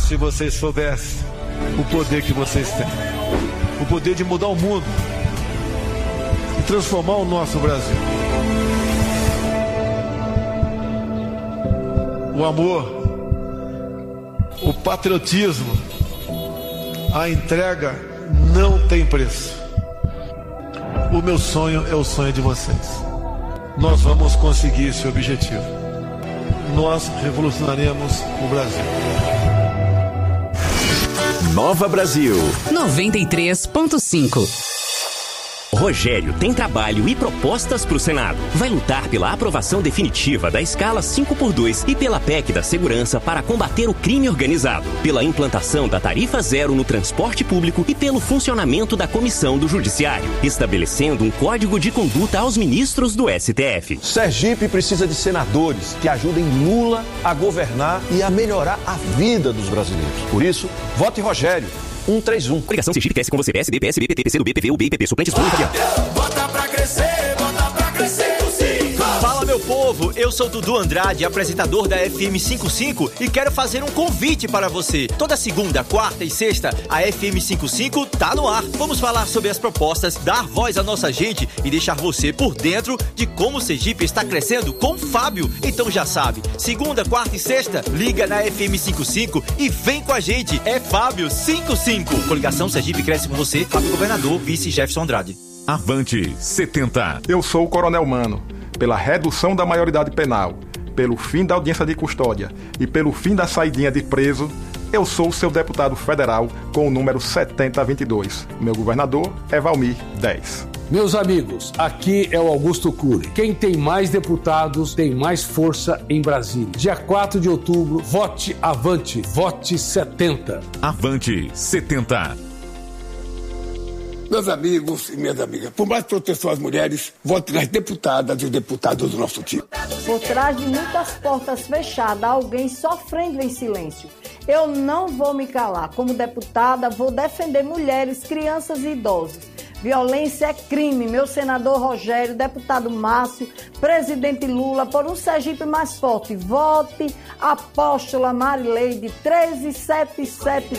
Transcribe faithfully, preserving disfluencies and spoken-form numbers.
se vocês soubessem o poder que vocês têm. O poder de mudar o mundo e transformar o nosso Brasil. O amor, o patriotismo, a entrega não tem preço. O meu sonho é o sonho de vocês. Nós vamos conseguir esse objetivo. Nós revolucionaremos o Brasil. Nova Brasil noventa e três ponto cinco. Rogério tem trabalho e propostas para o Senado. Vai lutar pela aprovação definitiva da escala cinco por dois e pela P E C da segurança para combater o crime organizado, pela implantação da tarifa zero no transporte público e pelo funcionamento da Comissão do Judiciário, estabelecendo um código de conduta aos ministros do S T F. Sergipe precisa de senadores que ajudem Lula a governar e a melhorar a vida dos brasileiros. Por isso, vote Rogério. um três um. Coligação Sergipe cresce com você. P S D, P S B, P T, P C do B, P V, U B, I P P, suplentes, Lula e Fabiano. Bota pra crescer, bota pra crescer o cinco. Fala, meu povo, eu sou Dudu Andrade, apresentador da F M cinquenta e cinco e quero fazer um convite para você. Toda segunda, quarta e sexta, a F M cinquenta e cinco tá no ar. Vamos falar sobre as propostas, dar voz à nossa gente e deixar você por dentro de como o Sergipe está crescendo com o Fábio. Então já sabe, segunda, quarta e sexta, liga na F M cinquenta e cinco e vem com a gente. É Fábio cinquenta e cinco. Coligação Sergipe cresce com você, Fábio Governador, vice Jefferson Andrade. Avante setenta. Eu sou o Coronel Mano. Pela redução da maioridade penal, pelo fim da audiência de custódia e pelo fim da saidinha de preso, eu sou o seu deputado federal com o número setenta vinte e dois. Meu governador é Valmir dez. Meus amigos, aqui é o Augusto Cury. Quem tem mais deputados tem mais força em Brasília. Dia quatro de outubro, vote Avante, vote setenta. Avante setenta. Meus amigos e minhas amigas, por mais proteção às mulheres, vote nas deputadas e os deputados do nosso time. Por trás de muitas portas fechadas, há alguém sofrendo em silêncio. Eu não vou me calar. Como deputada, vou defender mulheres, crianças e idosos. Violência é crime. Meu senador Rogério, deputado Márcio, presidente Lula, por um Sergipe mais forte. Vote Apóstola Marileide treze setenta e sete.